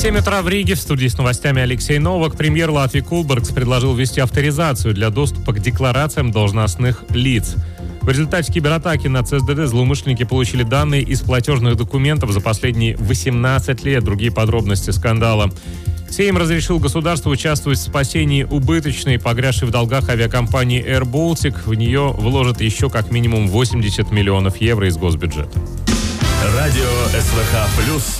7 утра в Риге. В студии с новостями Алексей Новак. Премьер Латвии Кулбергс предложил ввести авторизацию для доступа к декларациям должностных лиц. В результате кибератаки на ЦСДД злоумышленники получили данные из платежных документов за последние 18 лет. Другие подробности скандала. Сейм разрешил государству участвовать в спасении убыточной, погрязшей в долгах авиакомпании Air Baltic. В нее вложат еще как минимум 80 миллионов евро из госбюджета. Радио СВХ+.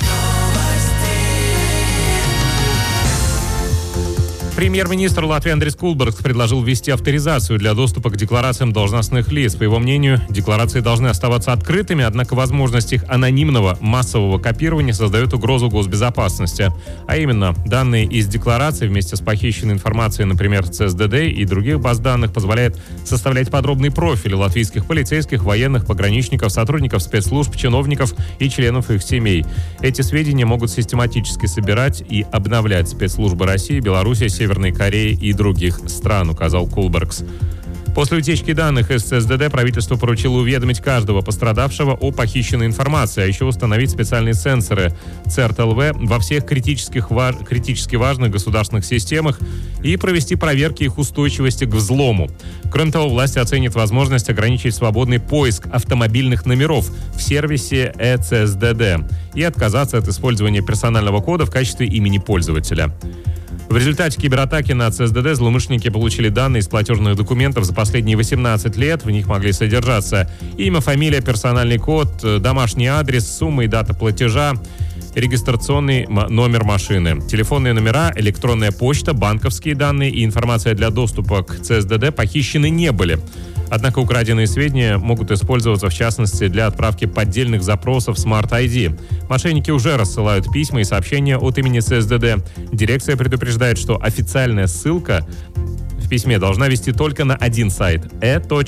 Премьер-министр Латвии Андрис Кулбергс предложил ввести авторизацию для доступа к декларациям должностных лиц. По его мнению, декларации должны оставаться открытыми, однако возможность их анонимного массового копирования создает угрозу госбезопасности. А именно, данные из деклараций вместе с похищенной информацией, например, ЦСДД и других баз данных, позволяют составлять подробные профили латвийских полицейских, военных, пограничников, сотрудников спецслужб, чиновников и членов их семей. Эти сведения могут систематически собирать и обновлять спецслужбы России, Беларуси, Северной Кореи и других стран, указал Кулбергс. После утечки данных из ЦСДД правительство поручило уведомить каждого пострадавшего о похищенной информации, а еще установить специальные сенсоры ЦРТ-ЛВ во всех критически важных государственных системах и провести проверки их устойчивости к взлому. Кроме того, власти оценят возможность ограничить свободный поиск автомобильных номеров в сервисе ЭЦСДД и отказаться от использования персонального кода в качестве имени пользователя. В результате кибератаки на ЦСДД злоумышленники получили данные из платежных документов за последние 18 лет. В них могли содержаться имя, фамилия, персональный код, домашний адрес, сумма и дата платежа, регистрационный номер машины, телефонные номера, электронная почта, банковские данные и информация для доступа к ЦСДД похищены не были. Однако украденные сведения могут использоваться, в частности, для отправки поддельных запросов Smart ID. Мошенники уже рассылают письма и сообщения от имени ЦСДД. Дирекция предупреждает, что официальная ссылка в письме должна вести только на один сайт –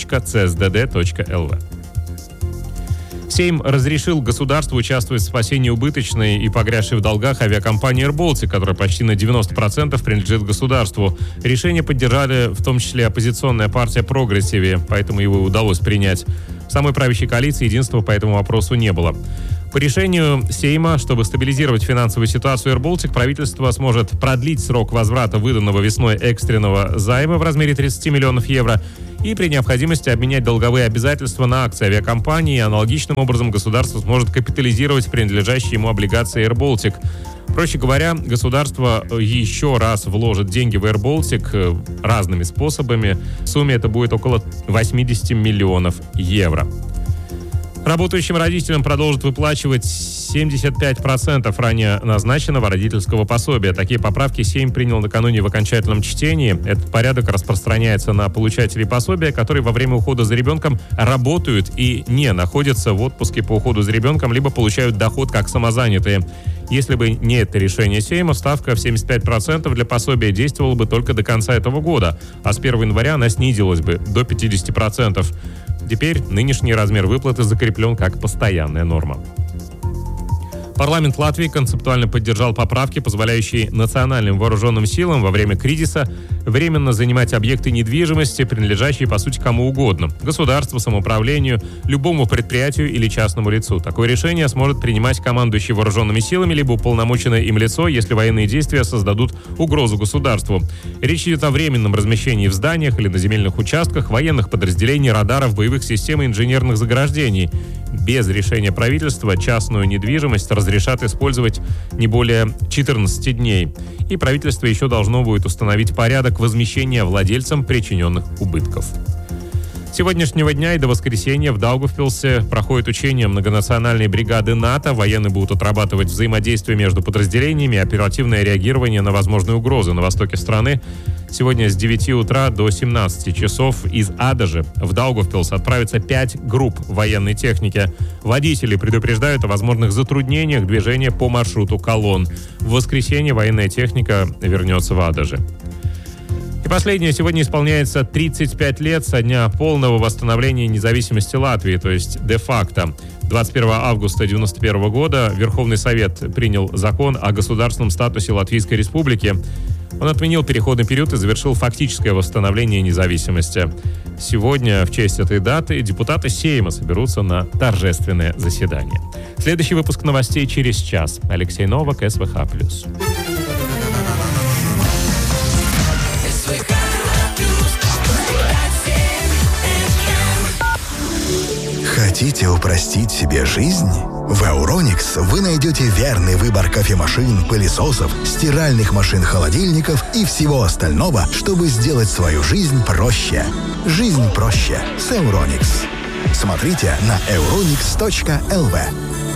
e.csdd.lv. Сейм разрешил государству участвовать в спасении убыточной и погрязшей в долгах авиакомпании Air Baltic, которая почти на 90% принадлежит государству. Решение поддержали в том числе оппозиционная партия «Прогрессиве», поэтому его удалось принять. В самой правящей коалиции единства по этому вопросу не было. По решению Сейма, чтобы стабилизировать финансовую ситуацию Air Baltic, правительство сможет продлить срок возврата выданного весной экстренного займа в размере 30 миллионов евро и при необходимости обменять долговые обязательства на акции авиакомпании. И аналогичным образом государство сможет капитализировать принадлежащие ему облигации Air Baltic. Проще говоря, государство еще раз вложит деньги в Air Baltic разными способами. В сумме это будет около 80 миллионов евро. Работающим родителям продолжат выплачивать 75% ранее назначенного родительского пособия. Такие поправки Сейм принял накануне в окончательном чтении. Этот порядок распространяется на получателей пособия, которые во время ухода за ребенком работают и не находятся в отпуске по уходу за ребенком, либо получают доход как самозанятые. Если бы не это решение Сейма, ставка в 75% для пособия действовала бы только до конца этого года, а с 1 января она снизилась бы до 50%. Теперь нынешний размер выплаты закреплен как постоянная норма. Парламент Латвии концептуально поддержал поправки, позволяющие национальным вооруженным силам во время кризиса временно занимать объекты недвижимости, принадлежащие, по сути, кому угодно – государству, самоуправлению, любому предприятию или частному лицу. Такое решение сможет принимать командующий вооруженными силами либо уполномоченное им лицо, если военные действия создадут угрозу государству. Речь идет о временном размещении в зданиях или на земельных участках военных подразделений, радаров, боевых систем и инженерных заграждений. Без решения правительства частную недвижимость разрешат использовать не более 14 дней. И правительство еще должно будет установить порядок возмещения владельцам причиненных убытков. С сегодняшнего дня и до воскресенья в Даугавпилсе проходит учение многонациональной бригады НАТО. Военные будут отрабатывать взаимодействие между подразделениями и оперативное реагирование на возможные угрозы на востоке страны. Сегодня с 9 утра до 17 часов из Адажи в Даугавпилс отправится 5 групп военной техники. Водители предупреждают о возможных затруднениях движения по маршруту колонн. В воскресенье военная техника вернется в Адажи. И последнее. Сегодня исполняется 35 лет со дня полного восстановления независимости Латвии, то есть де-факто. 21 августа 1991 года Верховный Совет принял закон о государственном статусе Латвийской Республики. Он отменил переходный период и завершил фактическое восстановление независимости. Сегодня, в честь этой даты, депутаты Сейма соберутся на торжественное заседание. Следующий выпуск новостей через час. Алексей Новак, СВХ+. Хотите упростить себе жизнь? В Euronix вы найдете верный выбор кофемашин, пылесосов, стиральных машин-холодильников и всего остального, чтобы сделать свою жизнь проще. Жизнь проще с Euronix. Смотрите на euronix.lv.